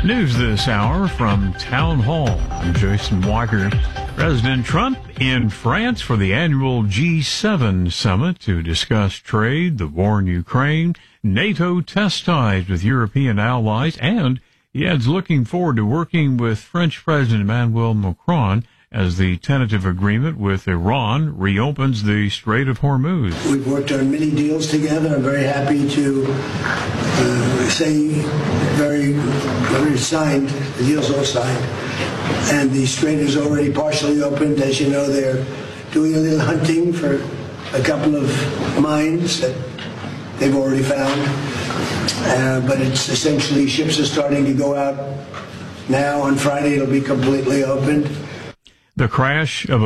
News this hour from Town Hall. I'm Jason Walker. President Trump in France for the annual G7 summit to discuss trade, the war in Ukraine, NATO test ties with European allies, and he adds looking forward to working with French President Emmanuel Macron as the tentative agreement with Iran reopens the Strait of Hormuz. We've worked on many deals together. I'm very happy to say very signed. The deal's all signed. And the strait is already partially opened. As you know, they're doing a little hunting for a couple of mines that they've already found. But it's essentially ships are starting to go out now. On Friday, it'll be completely opened. The crash of a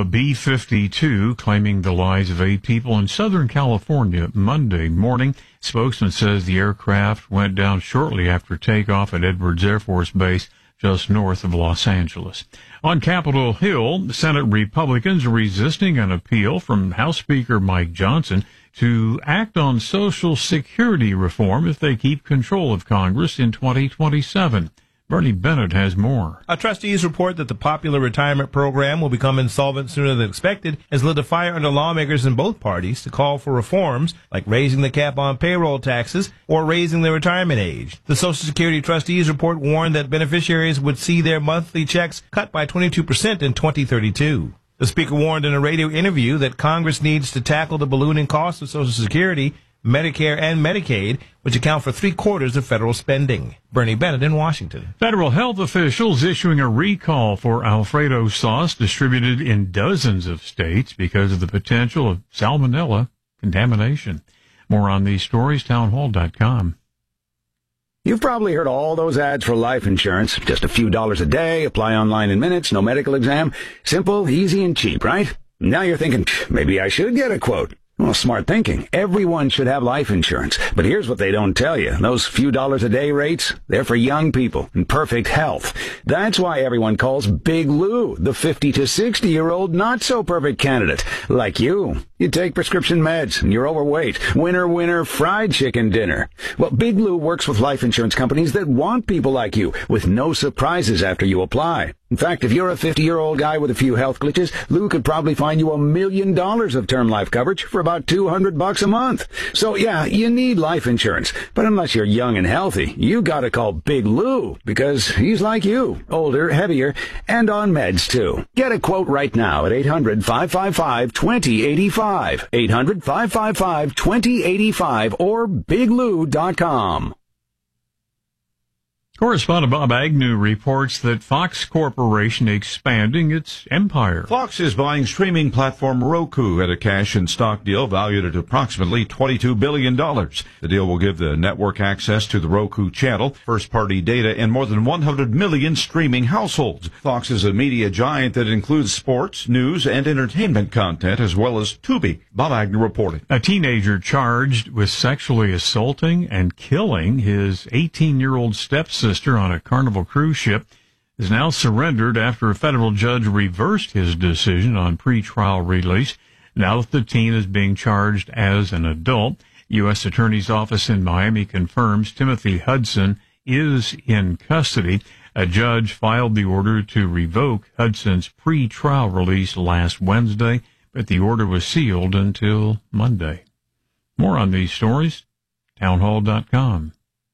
B-52 claiming the lives of 8 people in Southern California Monday morning. Spokesman says the aircraft went down shortly after takeoff at Edwards Air Force Base just north of Los Angeles. On Capitol Hill, Senate Republicans are resisting an appeal from House Speaker Mike Johnson to act on Social Security reform if they keep control of Congress in 2027. Bernie Bennett has more. Trustees report that the popular retirement program will become insolvent sooner than expected, has lit a fire under lawmakers in both parties to call for reforms like raising the cap on payroll taxes or raising the retirement age. The Social Security trustees report warned that beneficiaries would see their monthly checks cut by 22% in 2032. The speaker warned in a radio interview that Congress needs to tackle the ballooning costs of Social Security, Medicare, and Medicaid, which account for 3/4 of federal spending. Bernie Bennett in Washington. Federal health officials issuing a recall for Alfredo sauce distributed in dozens of states because of the potential of salmonella contamination. More on these stories, townhall.com. You've probably heard all those ads for life insurance. Just a few dollars a day, apply online in minutes, no medical exam. Simple, easy, and cheap, right? Now you're thinking, maybe I should get a quote. Well, smart thinking. Everyone should have life insurance. But here's what they don't tell you. Those few dollars a day rates, they're for young people in perfect health. That's why everyone calls Big Lou the 50 to 60-year-old not-so-perfect candidate. Like you. You take prescription meds and you're overweight. Winner, winner, fried chicken dinner. Well, Big Lou works with life insurance companies that want people like you with no surprises after you apply. In fact, if you're a 50-year-old guy with a few health glitches, Lou could probably find you $1 million of term life coverage for about $200 a month. So yeah, you need life insurance. But unless you're young and healthy, you gotta call Big Lou because he's like you, older, heavier, and on meds too. Get a quote right now at 800-555-2085. 800-555-2085 or biglou.com. Correspondent Bob Agnew reports that Fox Corporation expanding its empire. Fox is buying streaming platform Roku at a cash and stock deal valued at approximately $22 billion. The deal will give the network access to the Roku channel, first-party data, and more than 100 million streaming households. Fox is a media giant that includes sports, news, and entertainment content, as well as Tubi. Bob Agnew reporting. A teenager charged with sexually assaulting and killing his 18-year-old stepsister on a Carnival cruise ship is now surrendered after a federal judge reversed his decision on pretrial release. Now that the teen is being charged as an adult, U.S. Attorney's Office in Miami confirms Timothy Hudson is in custody. A judge filed the order to revoke Hudson's pretrial release last Wednesday, but the order was sealed until Monday. More on these stories, townhall.com.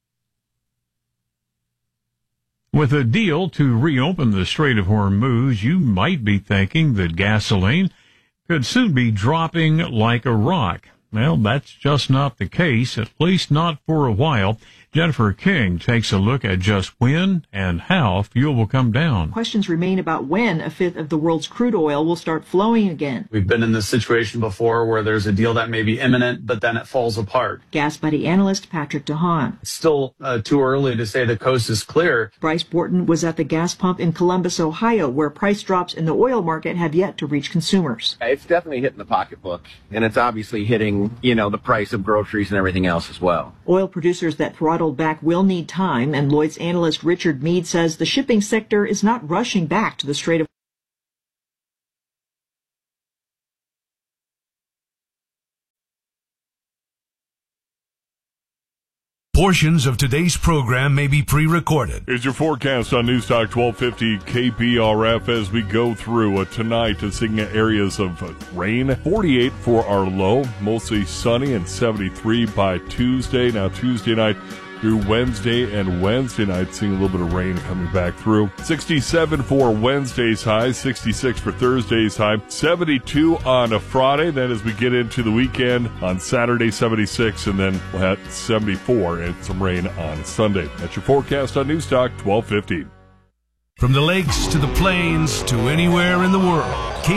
With a deal to reopen the Strait of Hormuz, you might be thinking that gasoline could soon be dropping like a rock. Well, that's just not the case, at least not for a while. Jennifer King takes a look at just when and how fuel will come down. Questions remain about when a fifth of the world's crude oil will start flowing again. We've been in this situation before where there's a deal that may be imminent, but then it falls apart. Gas Buddy analyst Patrick DeHaan. It's still too early to say the coast is clear. Bryce Borton was at the gas pump in Columbus, Ohio, where price drops in the oil market have yet to reach consumers. It's definitely hitting the pocketbook, and it's obviously hitting, the price of groceries and everything else as well. Oil producers that throttled back will need time, and Lloyd's analyst Richard Mead says the shipping sector is not rushing back to the Strait of Portions of today's program may be pre-recorded. Here's your forecast on News Talk 1250 KBRF as we go through tonight to seeing areas of rain. 48 for our low, mostly sunny and 73 by Tuesday. Now Tuesday night through Wednesday and Wednesday night, seeing a little bit of rain coming back through. 67 for Wednesday's high, 66 for Thursday's high, 72 on a Friday. Then as we get into the weekend, on Saturday, 76, and then we'll have 74 and some rain on Sunday. That's your forecast on News Talk 1250. From the lakes to the plains to anywhere in the world,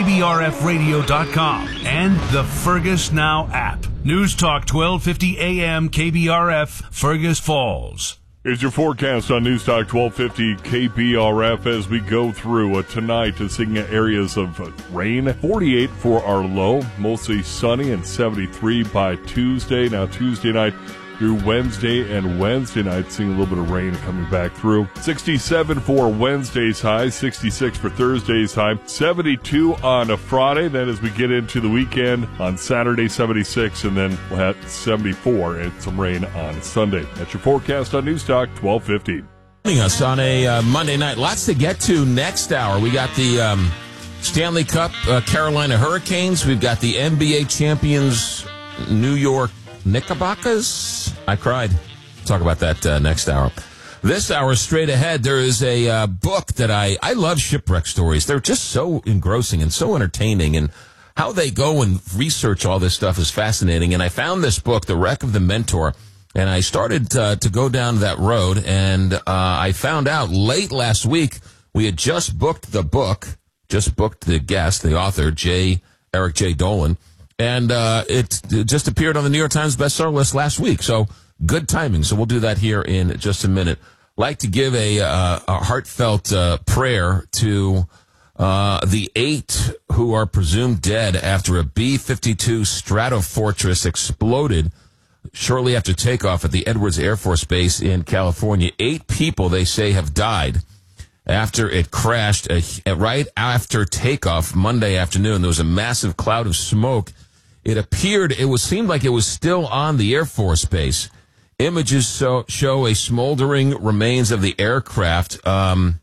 KBRFradio.com and the Fergus Now app. News Talk 1250 AM KBRF, Fergus Falls. Here's your forecast on News Talk 1250 KBRF as we go through tonight to seeing areas of rain. 48 for our low, mostly sunny and 73 by Tuesday. Now Tuesday night through Wednesday and Wednesday night, seeing a little bit of rain coming back through. 67 for Wednesday's high, 66 for Thursday's high, 72 on a Friday. Then as we get into the weekend, on Saturday, 76, and then we'll have 74 and some rain on Sunday. That's your forecast on News Talk 1250. Joining us on a Monday night, lots to get to next hour. We got the Stanley Cup Carolina Hurricanes. We've got the NBA champions New York Knickerbockers. I cried. Talk about that next hour. This hour, straight ahead, there is a book that I love shipwreck stories. They're just so engrossing and so entertaining, and how they go and research all this stuff is fascinating. And I found this book, The Wreck of the Mentor, and I started to go down that road, and I found out late last week we had just booked the book, just booked the guest, the author, Eric J. Dolan. And it just appeared on the New York Times bestseller list last week. So good timing. So we'll do that here in just a minute. Like to give a heartfelt prayer to the 8 who are presumed dead after a B-52 Stratofortress exploded shortly after takeoff at the Edwards Air Force Base in California. 8 people, they say, have died after it crashed right after takeoff Monday afternoon. There was a massive cloud of smoke. It seemed like it was still on the Air Force Base. Images show a smoldering remains of the aircraft. Not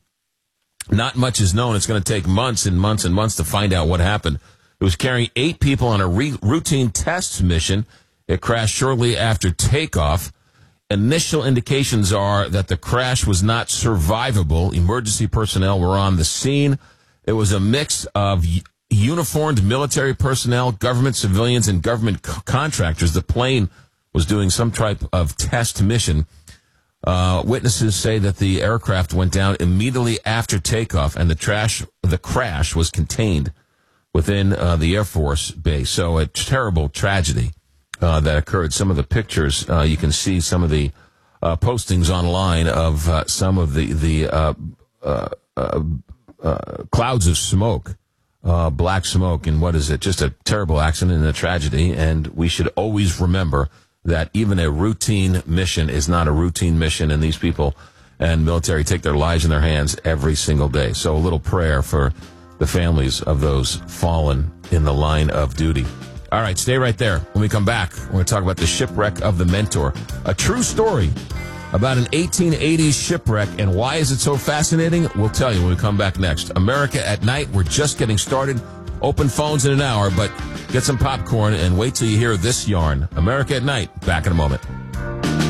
much is known. It's going to take months and months and months to find out what happened. It was carrying 8 people on a routine test mission. It crashed shortly after takeoff. Initial indications are that the crash was not survivable. Emergency personnel were on the scene. It was a mix of uniformed military personnel, government civilians, and government contractors. The plane was doing some type of test mission. Witnesses say that the aircraft went down immediately after takeoff, and the crash was contained within the Air Force Base. So a terrible tragedy that occurred. Some of the pictures, you can see some of the postings online of some of the clouds of smoke, black smoke, and what is it? Just a terrible accident and a tragedy. And we should always remember that even a routine mission is not a routine mission, and these people and military take their lives in their hands every single day. So a little prayer for the families of those fallen in the line of duty. All right, stay right there. When we come back, we're going to talk about the shipwreck of the Mentor, a true story about an 1880s shipwreck. And why is it so fascinating? We'll tell you when we come back next. America at Night, we're just getting started. Open phones in an hour, but get some popcorn and wait till you hear this yarn. America at Night, back in a moment.